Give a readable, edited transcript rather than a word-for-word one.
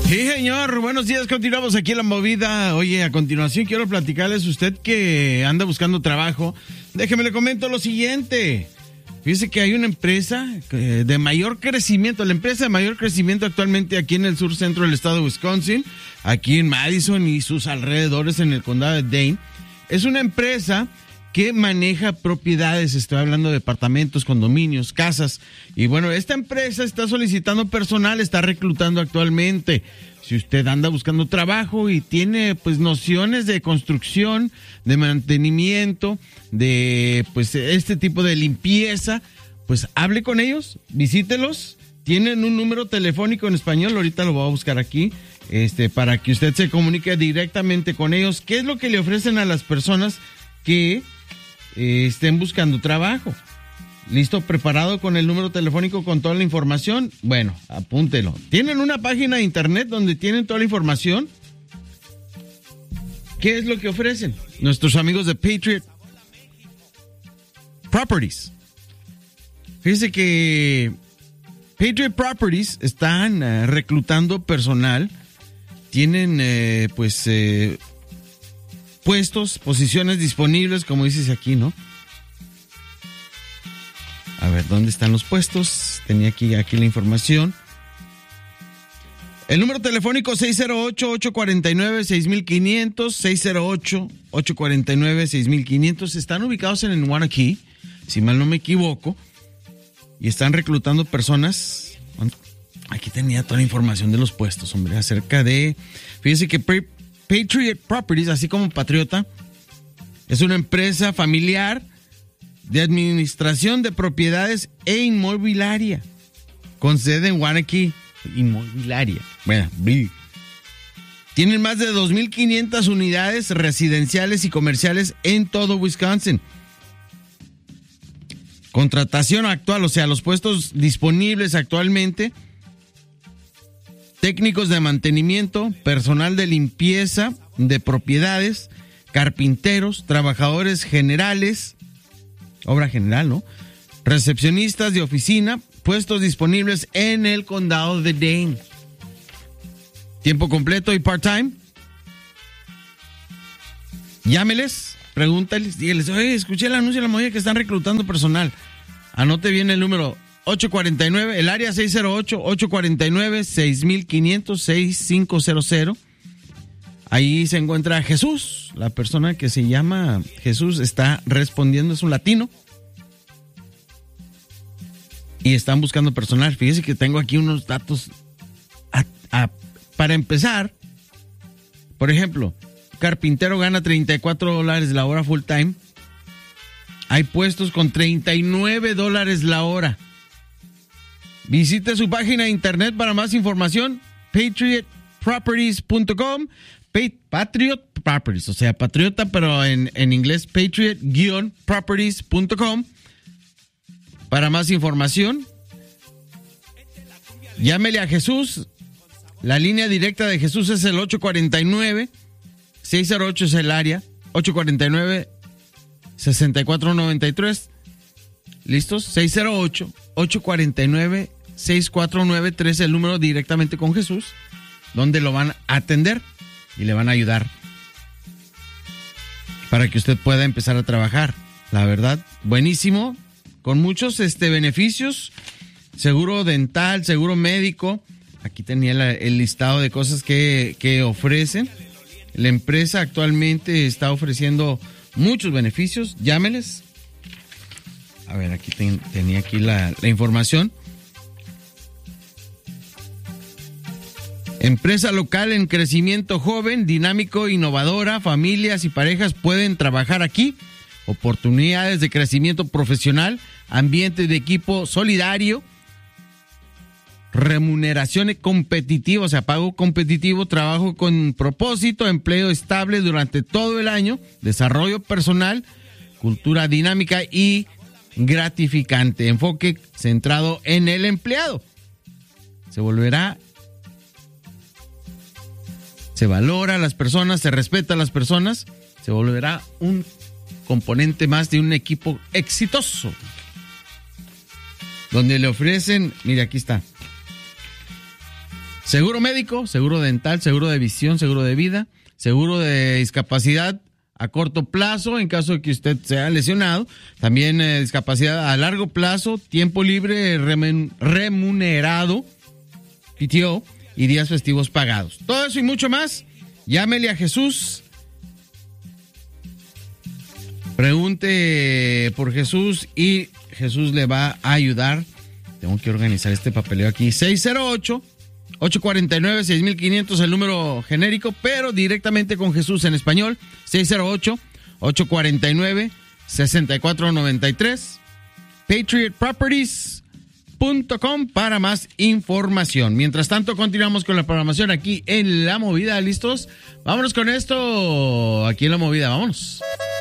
Sí, señor. Buenos días. Continuamos aquí en La Movida. Oye, a continuación quiero platicarles, usted que anda buscando trabajo, déjeme le comento lo siguiente. Fíjese que hay una empresa de mayor crecimiento, la empresa de mayor crecimiento actualmente aquí en el sur centro del estado de Wisconsin, aquí en Madison y sus alrededores en el condado de Dane. Es una empresa que maneja propiedades, estoy hablando de departamentos, condominios, casas. Y bueno, esta empresa está solicitando personal, está reclutando actualmente. Si usted anda buscando trabajo y tiene pues nociones de construcción, de mantenimiento, de pues este tipo de limpieza, pues hable con ellos, visítelos. Tienen un número telefónico en español, ahorita lo voy a buscar aquí, para que usted se comunique directamente con ellos. ¿Qué es lo que le ofrecen a las personas que estén buscando trabajo? ¿Listo? ¿Preparado con el número telefónico con toda la información? Bueno, apúntelo. Tienen una página de internet donde tienen toda la información. ¿Qué es lo que ofrecen? Nuestros amigos de Patriot Properties. Fíjense que Patriot Properties están reclutando personal. Tienen, puestos, posiciones disponibles, como dices aquí, ¿no? A ver, ¿dónde están los puestos? Tenía aquí la información. El número telefónico 608-849-6500, 608-849-6500. Están ubicados en Waunakee, si mal no me equivoco, y están reclutando personas. Aquí tenía toda la información de los puestos, hombre, acerca de... Fíjese que Patriot Properties, así como Patriota, es una empresa familiar de administración de propiedades e inmobiliaria, con sede en Waunakee. Inmobiliaria. Bueno, tienen más de 2,500 unidades residenciales y comerciales en todo Wisconsin. Contratación actual, o sea, los puestos disponibles actualmente: técnicos de mantenimiento, personal de limpieza de propiedades, carpinteros, trabajadores generales, obra general, ¿no? Recepcionistas de oficina, puestos disponibles en el condado de Dane. Tiempo completo y part-time. Llámeles, pregúntales, díganles, oye, escuché el anuncio de La Movida que están reclutando personal. Anote bien el número 849, el área 608-849-6500, Ahí se encuentra Jesús, la persona que se llama Jesús está respondiendo, es un latino. Y están buscando personal. Fíjese que tengo aquí unos datos para empezar. Por ejemplo, carpintero gana $34 la hora full time. Hay puestos con $39 la hora. Visite su página de internet para más información, patriotproperties.com. Patriot Properties, o sea, patriota, pero en inglés, patriot-properties.com. Para más información, llámele a Jesús. La línea directa de Jesús es el 849-608 es el área, 849-6493. ¿Listos? 608-849-6493, el número directamente con Jesús, donde lo van a atender y le van a ayudar para que usted pueda empezar a trabajar. La verdad, buenísimo, con muchos beneficios, seguro dental, seguro médico. Aquí tenía el listado de cosas que ofrecen. La empresa actualmente está ofreciendo muchos beneficios. Llámeles. A ver, aquí tenía aquí la información. Empresa local en crecimiento, joven, dinámico, innovadora. Familias y parejas pueden trabajar aquí. Oportunidades de crecimiento profesional, ambiente de equipo solidario, remuneración competitiva, o sea, pago competitivo, trabajo con propósito, empleo estable durante todo el año, desarrollo personal, cultura dinámica y gratificante, enfoque centrado en el empleado. Se valora a las personas, se respeta a las personas, se volverá un componente más de un equipo exitoso. Donde le ofrecen, mire, aquí está. Seguro médico, seguro dental, seguro de visión, seguro de vida, seguro de discapacidad a corto plazo en caso de que usted sea lesionado, también discapacidad a largo plazo, tiempo libre remunerado, PTO y días festivos pagados. Todo eso y mucho más, llámele a Jesús, pregunte por Jesús y Jesús le va a ayudar. Tengo que organizar este papeleo aquí. 608-849-6500, el número genérico, pero directamente con Jesús en español. 608-849-6493. PatriotProperties.com para más información. Mientras tanto, continuamos con la programación aquí en La Movida. ¿Listos? Vámonos con esto aquí en La Movida. Vámonos.